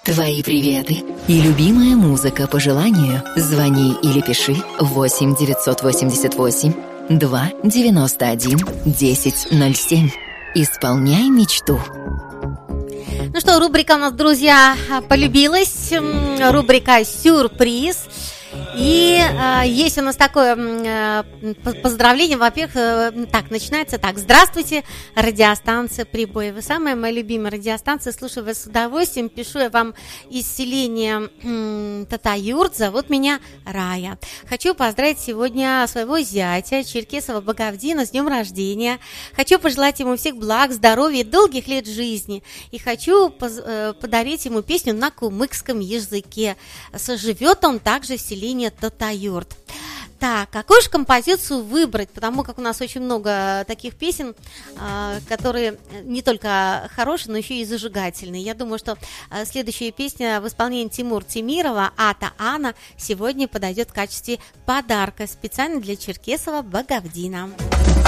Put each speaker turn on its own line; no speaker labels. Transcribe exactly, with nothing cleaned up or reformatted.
Твои приветы и любимая музыка по желанию. Звони или пиши восемь девятьсот восемьдесят восемь два девяносто один десять ноль семь. Исполняй мечту.
Ну что, рубрика у нас, друзья, полюбилась. Рубрика «Сюрприз». И э, есть у нас такое э, поздравление. Во-первых, э, так, начинается так. Здравствуйте, радиостанция «Прибой». Вы самая моя любимая радиостанция. Слушаю вас с удовольствием. Пишу я вам из селения э, Татаюрт. Зовут меня Рая. Хочу поздравить сегодня своего зятя Черкесова Багавдина с днем рождения. Хочу пожелать ему всех благ, здоровья и долгих лет жизни. И хочу поз- э, подарить ему песню на кумыкском языке. Соживет он также в селении Татаюрт. Так, какую же композицию выбрать? Потому как у нас очень много таких песен, которые не только хорошие, но еще и зажигательные. Я думаю, что следующая песня в исполнении Тимура Темирова «Ата Ана» сегодня подойдет в качестве подарка специально для Черкесова Багавдина.